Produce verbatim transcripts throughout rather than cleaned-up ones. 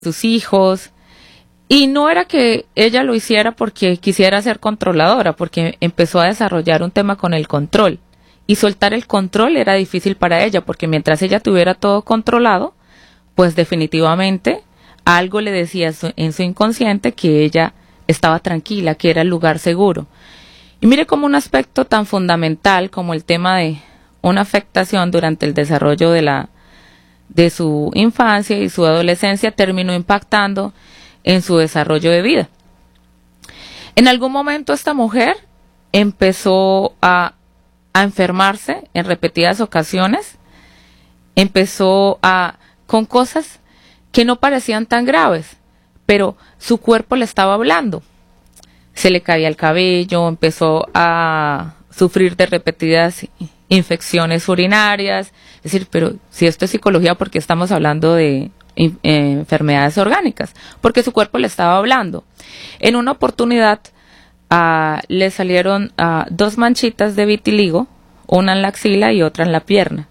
sus hijos. Y no era que ella lo hiciera porque quisiera ser controladora, porque empezó a desarrollar un tema con el control. Y soltar el control era difícil para ella, porque mientras ella tuviera todo controlado, pues definitivamente algo le decía en su inconsciente que ella estaba tranquila, que era el lugar seguro. Y mire cómo un aspecto tan fundamental como el tema de una afectación durante el desarrollo de la de su infancia y su adolescencia terminó impactando en su desarrollo de vida. En algún momento esta mujer empezó a, a enfermarse en repetidas ocasiones, empezó a con cosas que no parecían tan graves, pero su cuerpo le estaba hablando. Se le caía el cabello, empezó a sufrir de repetidas infecciones urinarias. Es decir, pero si esto es psicología, ¿por qué estamos hablando de eh, enfermedades orgánicas? Porque su cuerpo le estaba hablando. En una oportunidad uh, le salieron uh, dos manchitas de vitiligo, una en la axila y otra en la pierna.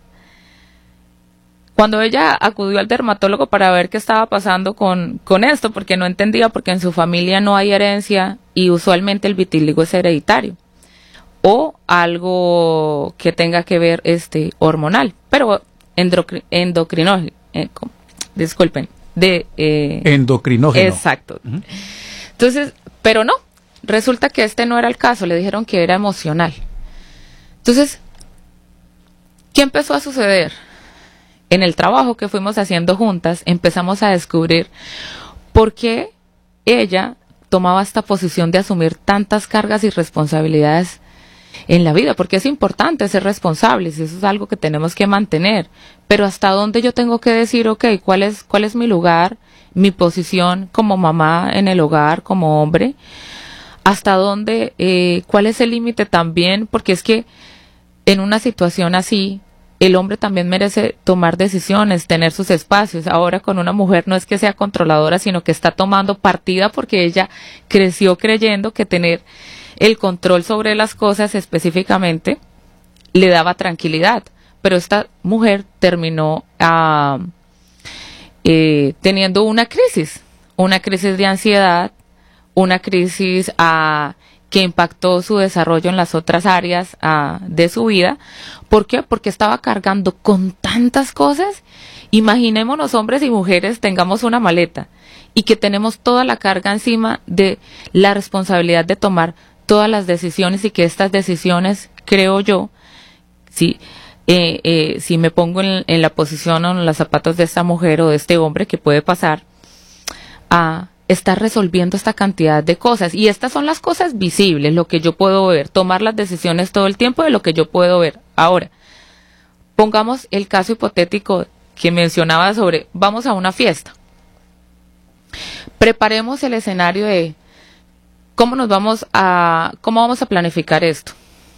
Cuando ella acudió al dermatólogo para ver qué estaba pasando con, con esto, porque no entendía, porque en su familia no hay herencia y usualmente el vitiligo es hereditario, o algo que tenga que ver este hormonal, pero endocri, endocrinógeno, eh, disculpen, de eh, endocrinógeno. Exacto. Uh-huh. Entonces, pero no, resulta que este no era el caso, le dijeron que era emocional. Entonces, ¿qué empezó a suceder? En el trabajo que fuimos haciendo juntas, empezamos a descubrir por qué ella tomaba esta posición de asumir tantas cargas y responsabilidades en la vida, porque es importante ser responsables, y eso es algo que tenemos que mantener, pero hasta dónde yo tengo que decir, ok, ¿cuál es, cuál es mi lugar, mi posición como mamá en el hogar, como hombre? Hasta dónde, eh, cuál es el límite también, porque es que en una situación así, el hombre también merece tomar decisiones, tener sus espacios. Ahora con una mujer no es que sea controladora, sino que está tomando partida porque ella creció creyendo que tener el control sobre las cosas específicamente le daba tranquilidad. Pero esta mujer terminó uh, eh, teniendo una crisis, una crisis de ansiedad, una crisis uh, que impactó su desarrollo en las otras áreas uh, de su vida. ¿Por qué? Porque estaba cargando con tantas cosas. Imaginémonos, hombres y mujeres, tengamos una maleta y que tenemos toda la carga encima de la responsabilidad de tomar todas las decisiones, y que estas decisiones, creo yo, si, eh, eh, si me pongo en, en la posición o en los zapatos de esta mujer o de este hombre, que puede pasar a estar resolviendo esta cantidad de cosas. Y estas son las cosas visibles, lo que yo puedo ver, tomar las decisiones todo el tiempo de lo que yo puedo ver. Ahora, pongamos el caso hipotético que mencionaba sobre, vamos a una fiesta. Preparemos el escenario de cómo nos vamos a, cómo vamos a planificar esto.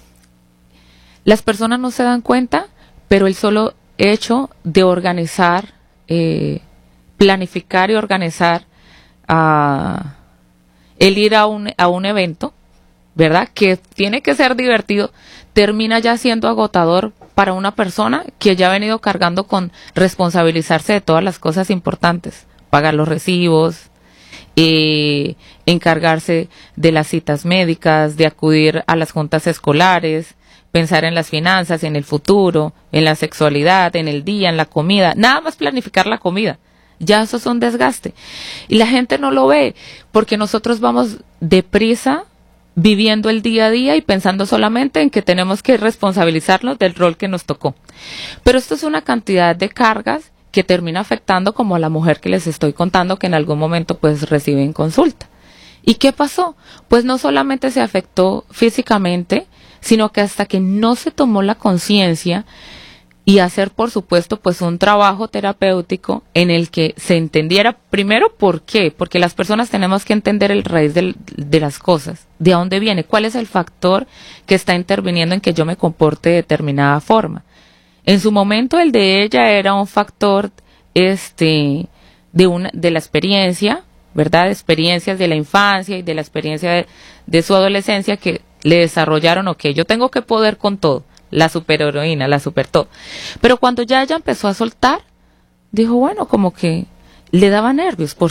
Las personas no se dan cuenta, pero el solo hecho de organizar, eh, planificar y organizar uh, el ir a un, a un evento, ¿verdad? Que tiene que ser divertido, termina ya siendo agotador para una persona que ya ha venido cargando con responsabilizarse de todas las cosas importantes, pagar los recibos, eh, encargarse de las citas médicas, de acudir a las juntas escolares, pensar en las finanzas, en el futuro, en la sexualidad, en el día, en la comida, nada más planificar la comida. Ya eso es un desgaste. Y la gente no lo ve, porque nosotros vamos deprisa viviendo el día a día y pensando solamente en que tenemos que responsabilizarnos del rol que nos tocó. Pero esto es una cantidad de cargas que termina afectando, como a la mujer que les estoy contando, que en algún momento pues reciben consulta. ¿Y qué pasó? Pues no solamente se afectó físicamente, sino que hasta que no se tomó la conciencia y hacer, por supuesto, pues un trabajo terapéutico en el que se entendiera primero por qué, porque las personas tenemos que entender el raíz del, de las cosas, de dónde viene, cuál es el factor que está interviniendo en que yo me comporte de determinada forma. En su momento el de ella era un factor este de una de la experiencia, ¿verdad? Experiencias de la infancia y de la experiencia de, de su adolescencia que le desarrollaron, ok, yo tengo que poder con todo, la superheroína, la super todo. Pero cuando ya ella empezó a soltar, dijo, bueno, como que le daba nervios, por